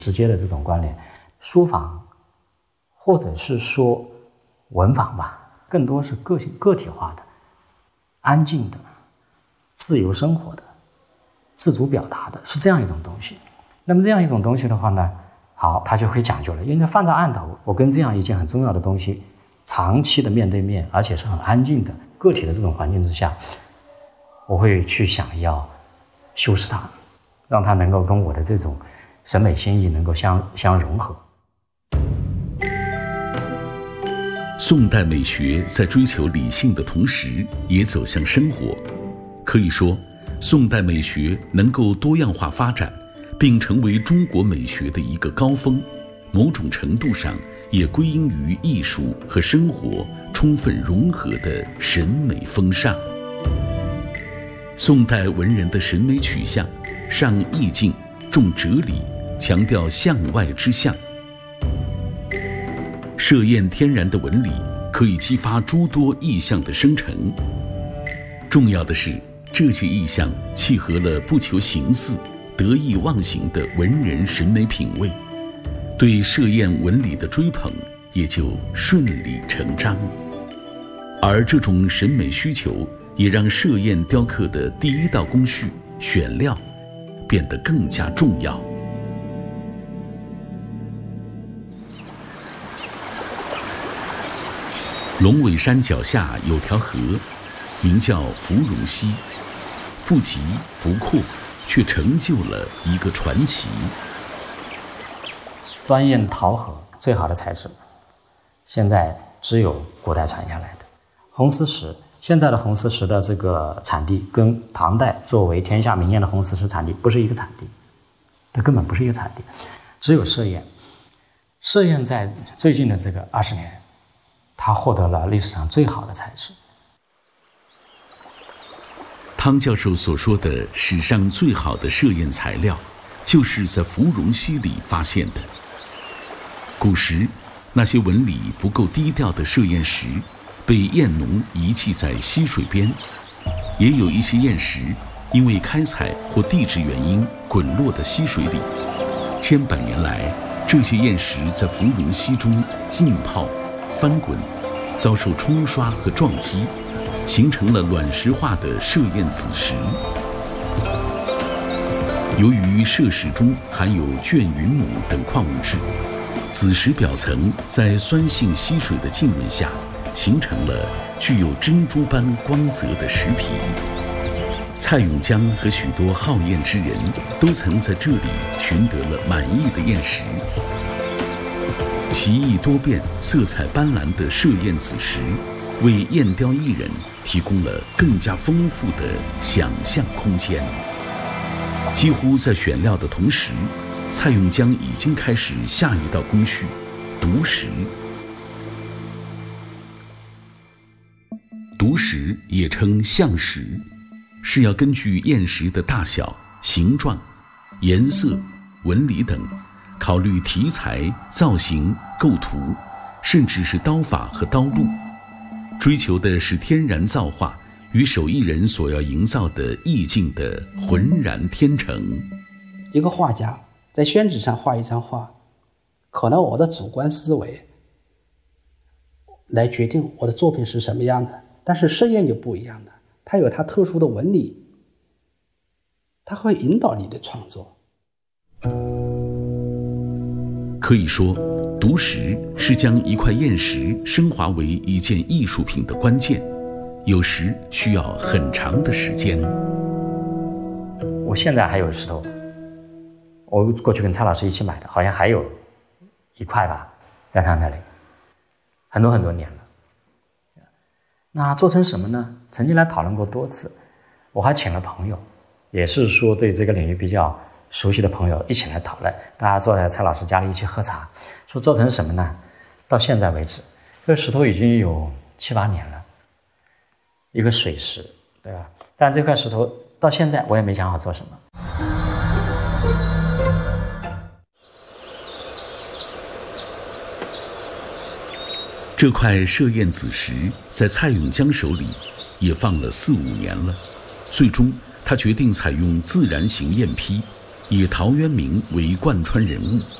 直接的这种关联。书房或者是说文房吧，更多是个体化的、安静的、自由生活的、自主表达的，是这样一种东西。那么这样一种东西的话呢，好，它就会讲究了，因为放在案头，我跟这样一件很重要的东西长期的面对面，而且是很安静的个体的这种环境之下，我会去想要修饰它，让它能够跟我的这种审美心意能够相融合。 宋代美学在追求理性的同时，也走向生活。可以说，宋代美学能够多样化发展，并成为中国美学的一个高峰，某种程度上也归因于艺术和生活充分融合的审美风尚。宋代文人的审美取向上意境，重哲理，强调向外之象。设宴天然的纹理可以激发诸多意象的生成，重要的是这些意象契合了不求形似、得意忘形的文人审美品味，对设宴纹理的追捧也就顺理成章。而这种审美需求也让设宴雕刻的第一道工序选料变得更加重要。龙尾山脚下有条河，名叫芙蓉溪，不急不阔，却成就了一个传奇。 端砚陶河最好的材质，现在只有古代传下来的红丝石。现在的红丝石的这个产地跟唐代作为天下名宴的红丝石产地不是一个产地，它根本不是一个产地。只有设宴，设宴在最近的这个20年，它获得了历史上最好的材质。 汤教授所说的史上最好的设宴材料，就是在芙蓉溪里发现的。古时，那些纹理不够低调的设宴石，被宴农遗弃在溪水边；也有一些宴石，因为开采或地质原因滚落的溪水里。千百年来，这些宴石在芙蓉溪中浸泡、翻滚，遭受冲刷和撞击，形成了卵石化的设宴子石。由于设石中含有绢云母等矿物质，子石表层在酸性溪水的浸润下，形成了具有珍珠般光泽的石皮。蔡永江和许多好宴之人都曾在这里寻得了满意的宴石。奇异多变、色彩斑斓的设宴子石，为砚雕艺人提供了更加丰富的想象空间。几乎在选料的同时，蔡永江已经开始下一道工序——读石。读石也称象石，是要根据砚石的大小、形状、颜色、纹理等，考虑题材、造型、构图，甚至是刀法和刀路，追求的是天然造化与手艺人所要营造的意境的浑然天成。 一个画家在宣纸上画一张画，可能我的主观思维来决定我的作品是什么样的，但是设宴就不一样的，它有它特殊的纹理，它会引导你的创作。 可以说，读石是将一块砚石升华为一件艺术品的关键，有时需要很长的时间。 我现在还有石头，我过去跟蔡老师一起买的，好像还有一块吧，在他那里，很多很多年了。那做成什么呢？曾经来讨论过多次，我还请了朋友，也是说对这个领域比较熟悉的朋友一起来讨论，大家坐在蔡老师家里一起喝茶，说做成什么呢？到现在为止，这个石头已经有7、8年了，一个水石，对吧？但这块石头到现在我也没想好做什么。 这块设宴子石在蔡永江手里也放了4、5年了，最终他决定采用自然形砚坯， 以陶渊明为贯穿人物，